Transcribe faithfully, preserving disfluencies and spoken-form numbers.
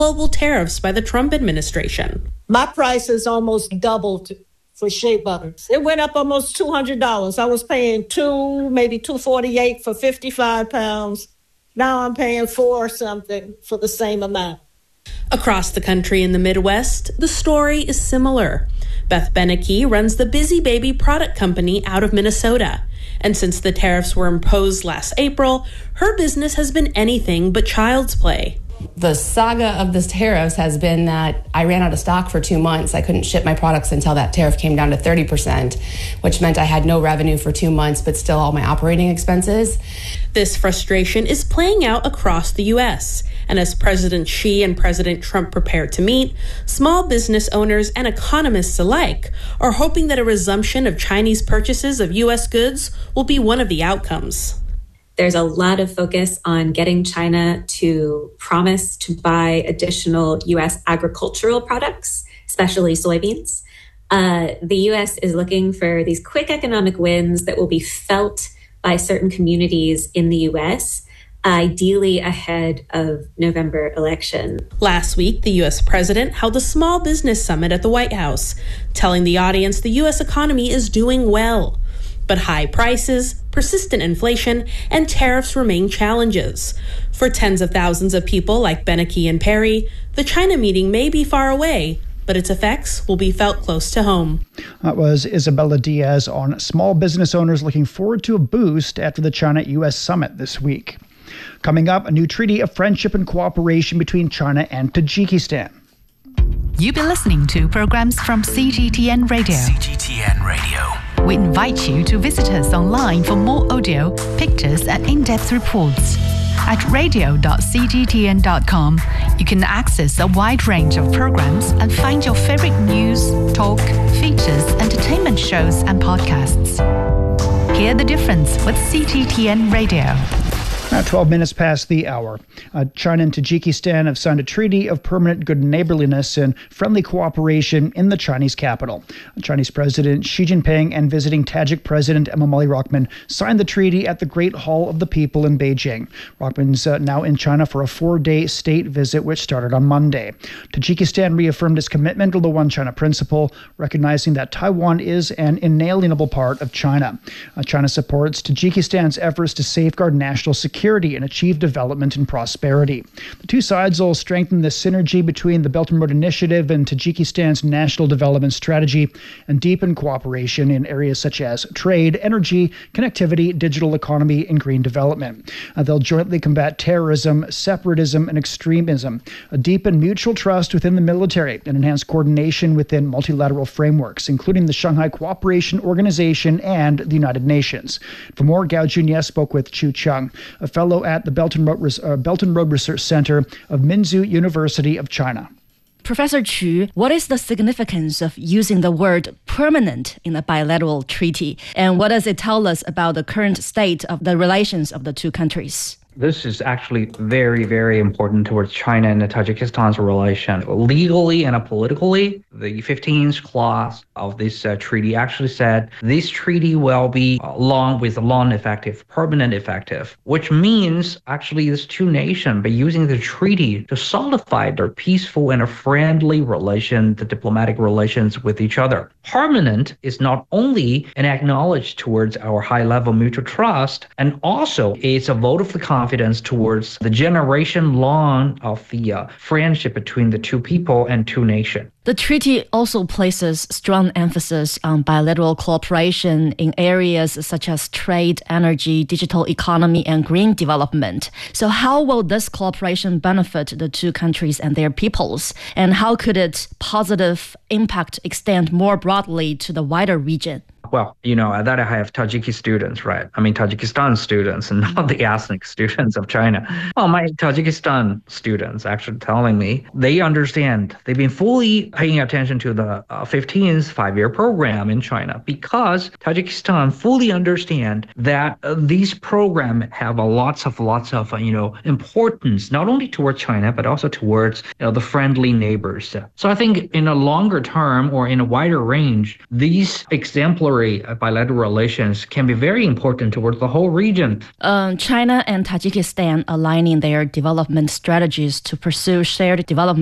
global tariffs by the Trump administration. My price has almost doubled for shea butters. It went up almost two hundred dollars. I was paying two, maybe two forty-eight for fifty-five pounds. Now I'm paying four something for the same amount. Across the country in the Midwest, the story is similar. Beth Beneke runs the Busy Baby product company out of Minnesota. And since the tariffs were imposed last April, her business has been anything but child's play. The saga of the tariffs has been that I ran out of stock for two months. I couldn't ship my products until that tariff came down to thirty percent, which meant I had no revenue for two months, but still all my operating expenses. This frustration is playing out across the U S. And as President Xi and President Trump prepare to meet, small business owners and economists alike are hoping that a resumption of Chinese purchases of U S goods will be one of the outcomes. There's a lot of focus on getting China to promise to buy additional U S agricultural products, especially soybeans. Uh, the U S is looking for these quick economic wins that will be felt by certain communities in the U S, ideally ahead of November election. Last week, the U S president held a small business summit at the White House, telling the audience the U S economy is doing well. But high prices, persistent inflation, and tariffs remain challenges. For tens of thousands of people like Beneke and Perry, the China meeting may be far away, but its effects will be felt close to home. That was Isabella Diaz on small business owners looking forward to a boost after the China-U S summit this week. Coming up, a new treaty of friendship and cooperation between China and Tajikistan. You've been listening to programs from C G T N Radio. C G T N Radio. We invite you to visit us online for more audio, pictures, and in-depth reports. At radio dot c g t n dot com, you can access a wide range of programs and find your favorite news, talk, features, entertainment shows, and podcasts. Hear the difference with C G T N Radio. Now, twelve minutes past the hour. Uh, China and Tajikistan have signed a treaty of permanent good neighborliness and friendly cooperation in the Chinese capital. Chinese President Xi Jinping and visiting Tajik President Emomali Rahmon signed the treaty at the Great Hall of the People in Beijing. Rahmon's uh, now in China for a four-day state visit, which started on Monday. Tajikistan reaffirmed its commitment to the One China principle, recognizing that Taiwan is an inalienable part of China. Uh, China supports Tajikistan's efforts to safeguard national security and achieve development and prosperity. The two sides will strengthen the synergy between the Belt and Road Initiative and Tajikistan's National Development Strategy and deepen cooperation in areas such as trade, energy, connectivity, digital economy, and green development. Uh, they'll jointly combat terrorism, separatism, and extremism, uh, deepen mutual trust within the military, and enhance coordination within multilateral frameworks, including the Shanghai Cooperation Organization and the United Nations. For more, Gao Junie spoke with Chu Chung, a fellow at the Belt and Road, uh, Belt and Road Research Center of Minzu University of China. Professor Chu, what is the significance of using the word permanent in a bilateral treaty? And what does it tell us about the current state of the relations of the two countries? This is actually very, very important towards China and Tajikistan's relation. Legally and politically, the fifteenth clause of this uh, treaty actually said this treaty will be uh, long with long effective, permanent effective, which means actually these two nations by using the treaty to solidify their peaceful and friendly relation, the diplomatic relations with each other. Permanent is not only an acknowledged towards our high-level mutual trust, and also it's a vote of the confidence towards the generation-long of the uh, friendship between the two people and two nations. The treaty also places strong emphasis on bilateral cooperation in areas such as trade, energy, digital economy, and green development. So how will this cooperation benefit the two countries and their peoples? And how could its positive impact extend more broadly to the wider region? Well, you know, that I have Tajiki students, right? I mean, Tajikistan students and not the ethnic students of China. Well, my Tajikistan students actually telling me they understand. They've been fully paying attention to the uh, fifteenth five-year program in China because Tajikistan fully understand that uh, these programs have a lots of, lots of, uh, you know, importance, not only towards China, but also towards you know, the friendly neighbors. So I think in a longer term or in a wider range, these exemplary cooperate uh, bilateral relations can be very important towards the whole region. Um, China and Tajikistan aligning their development strategies to pursue shared development